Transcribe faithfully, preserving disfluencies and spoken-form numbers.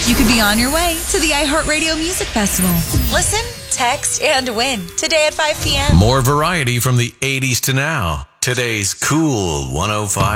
you could be on your way to the iHeartRadio Music Festival. Listen, text, and win today at five p.m. More variety from the eighties to now. Today's Cool one oh five.